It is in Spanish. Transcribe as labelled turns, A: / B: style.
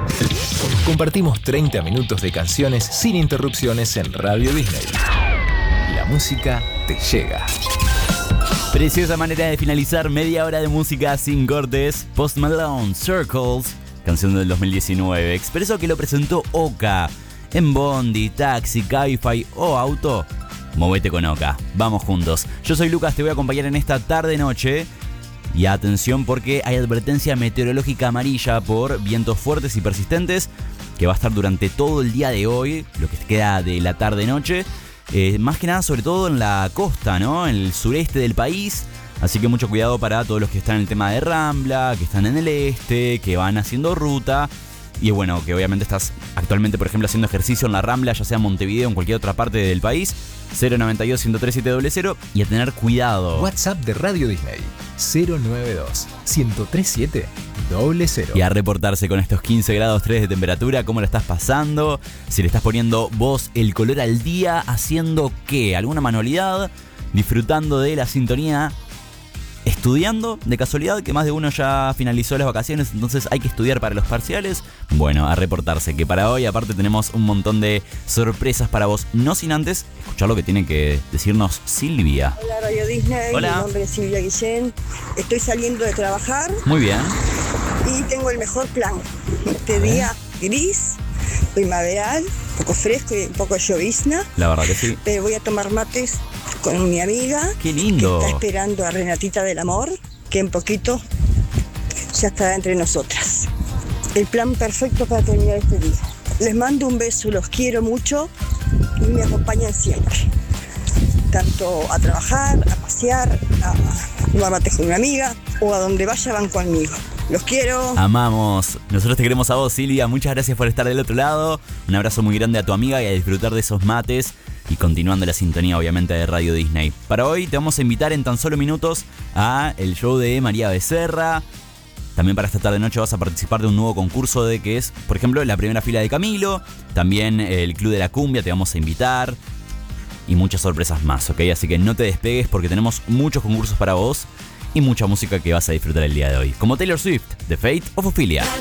A: Compartimos 30 minutos de canciones sin interrupciones en Radio Disney. La música te llega.
B: Preciosa manera de finalizar media hora de música sin cortes. Post Malone, Circles, canción del 2019. Expreso que lo presentó Oka. En Bondi, taxi, Cabify o auto, movete con Oka. Vamos juntos. Yo soy Lucas, te voy a acompañar en esta tarde-noche. Y atención porque hay advertencia meteorológica amarilla por vientos fuertes y persistentes que va a estar durante todo el día de hoy, lo que queda de la tarde-noche. Más que nada, sobre todo en la costa, ¿no? En el sureste del país. Así que mucho cuidado para todos los que están en el tema de Rambla, que están en el este, que van haciendo ruta. Y bueno, que obviamente estás actualmente, por ejemplo, haciendo ejercicio en la Rambla, ya sea en Montevideo o en cualquier otra parte del país. 092-103-700 y a tener cuidado.
A: WhatsApp de Radio Disney 092-103-700.
B: Y a reportarse con estos 15 grados 3 de temperatura, cómo lo estás pasando, si le estás poniendo vos el color al día, haciendo qué, alguna manualidad, disfrutando de la sintonía, estudiando, de casualidad, que más de uno ya finalizó las vacaciones, entonces hay que estudiar para los parciales. Bueno, a reportarse, que para hoy aparte tenemos un montón de sorpresas para vos, no sin antes escuchar lo que tiene que decirnos Silvia.
C: Hola Radio Disney,
B: Hola.
C: Mi nombre es Silvia Guillén, estoy saliendo de trabajar
B: Muy bien.
C: y tengo el mejor plan. Este día gris, primaveral, un poco fresco y un poco de llovizna,
B: La verdad que sí.
C: pero voy a tomar mates con mi amiga.
B: Qué lindo.
C: Que está esperando a Renatita del Amor, que en poquito ya estará entre nosotras. El plan perfecto para terminar este día. Les mando un beso, los quiero mucho y me acompañan siempre. Tanto a trabajar, a pasear, a tomar mates con una amiga o a donde vaya van conmigo. Los quiero.
B: Amamos. Nosotros te queremos a vos, Silvia. Muchas gracias por estar del otro lado. Un abrazo muy grande a tu amiga y a disfrutar de esos mates. Y continuando la sintonía, obviamente, de Radio Disney. Para hoy te vamos a invitar en tan solo minutos a el show de María Becerra. También para esta tarde-noche vas a participar de un nuevo concurso de que es, por ejemplo, la primera fila de Camilo. También el Club de la Cumbia te vamos a invitar. Y muchas sorpresas más, ¿ok? Así que no te despegues porque tenemos muchos concursos para vos y mucha música que vas a disfrutar el día de hoy. Como Taylor Swift, The Fate of Ophelia.